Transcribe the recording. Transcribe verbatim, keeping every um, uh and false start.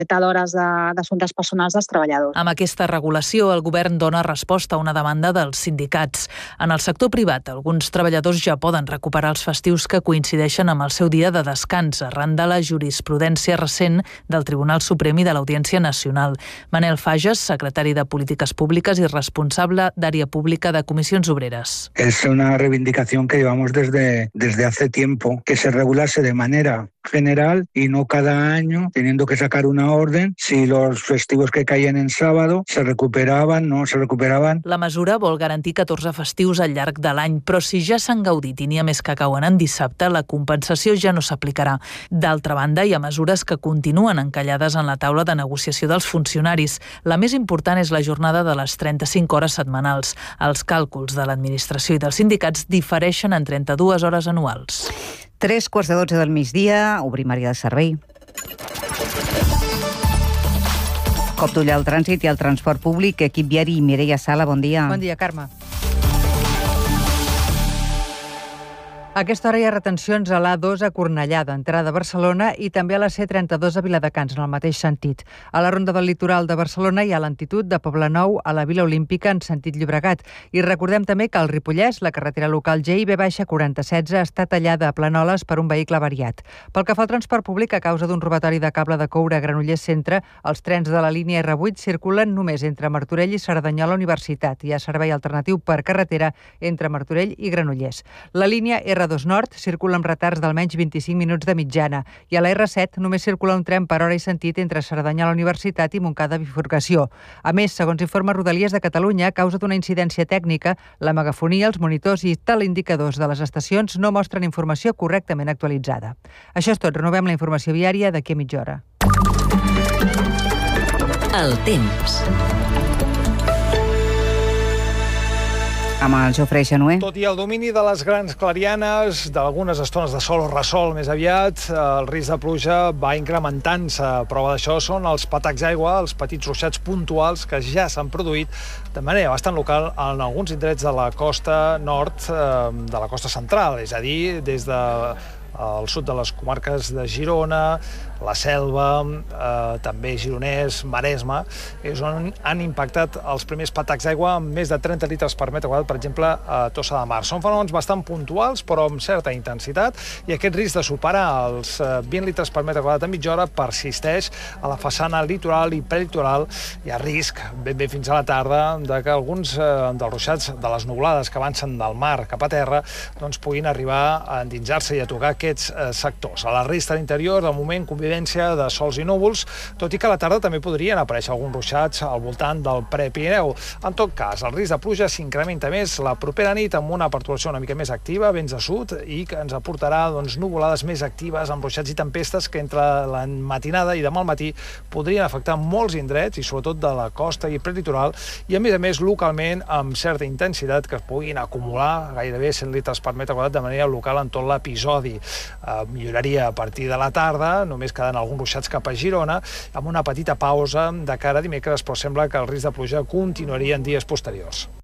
tal hores d'assumptes personals dels treballadors. Amb aquesta regulació, el govern dona resposta a una demanda dels sindicats. En el sector privat, alguns treballadors ja poden recuperar els festius que coincideixen amb el seu dia de descans, arran de la jurisprudència recent del Tribunal Suprem i de l'Audiència Nacional. Manel Fages, secretari de Polítiques Públiques y responsable d'Àrea Pública de Comisiones Obreras. Es una reivindicación que llevamos desde, desde hace tiempo, que se regulase de manera general y no cada año teniendo que sacar una orden si los festivos que caían en sábado se recuperaban, no se recuperaban. La mesura vol garantir catorze festius al llarg de l'any, però si ja s'han gaudit i n'hi ha més que cauen en dissabte, la compensació ja no s'aplicarà. D'altra banda, hi ha mesures que continuen encallades en la taula de negociació dels funcionaris. La més important és la jornada de les trenta-cinc hores setmanals. Els càlculs de l'administració i dels sindicats difereixen en trenta-dues hores anuals. Tres quarts de dotze del migdia, obrim àrea de servei. Cop d'ull al trànsit i al transport públic. Equip viari, Mireia Sala, bon dia. Bon dia, Carme. A aquesta hora hi ha retencions a l'A dos a Cornellà, d'entrada a Barcelona, i també a la C trenta-dos a Viladecans, en el mateix sentit. A la ronda del litoral de Barcelona hi ha lentitud de Poblenou a la Vila Olímpica en sentit Llobregat. I recordem també que al Ripollès, la carretera local G I B quaranta setze està tallada a Planoles per un vehicle avariat. Pel que fa al transport públic, a causa d'un robatori de cable de coure a Granollers Centre, els trens de la línia R vuit circulen només entre Martorell i Cerdanyola Universitat. Hi ha servei alternatiu per carretera entre Martorell i Granollers. La línia R dos Nord circula amb retards d'almenys vint-i-cinc minuts de mitjana i a la R set només circula un tren per hora i sentit entre Cerdanyola Universitat i Montcada Bifurcació. A més, segons informa Rodalies de Catalunya, a causa d'una incidència tècnica, la megafonia, els monitors i teleindicadors de les estacions no mostren informació correctament actualitzada. Això és tot. Renovem la informació viària d'aquí a mitja hora. El temps. Amb el Jofre Xanuer. Tot i el domini de les grans clarianes, d'algunes estones de sol o ressol més aviat, el risc de pluja va incrementant-se. Prova d'això són els patacs d'aigua, els petits ruixats puntuals que ja s'han produït de manera bastant local en alguns indrets de la costa nord, de la costa central, és a dir, des de al sud de les comarques de Girona, la Selva, eh, també Gironès, Maresme, és on han impactat els primers patacs d'aigua amb més de trenta litres per metre quadrat, per exemple, a Tossa de Mar. Són fenòmens bastant puntuals, però amb certa intensitat, i aquest risc de superar els vint litres per metre quadrat a mitja hora persisteix a la façana litoral i prelitoral. Hi ha risc, ben bé fins a la tarda, de que alguns eh, dels ruixats de les nuvolades que avancen del mar cap a terra doncs puguin arribar a endinsar-se i a tocar aquests eh, sectors. A la resta de l'interior, de moment, convivència de sols i núvols, tot i que a la tarda també podrien aparèixer alguns ruixats al voltant del Prepirineu. En tot cas, el risc de pluja s'incrementa més la propera nit amb una perturbació una mica més activa, vents de sud, i que ens aportarà doncs, nuvolades més actives amb ruixats i tempestes que entre la matinada i demà al matí podrien afectar molts indrets i sobretot de la costa i prelitoral, i a més a més localment amb certa intensitat que es puguin acumular gairebé cent litres per metre quadrat de manera local en tot l'episodi. Eh, milloraria a partir de la tarda, només quedant alguns ruixats cap a Girona, amb una petita pausa de cara a dimecres, però sembla que el risc de pluja continuaria en dies posteriors.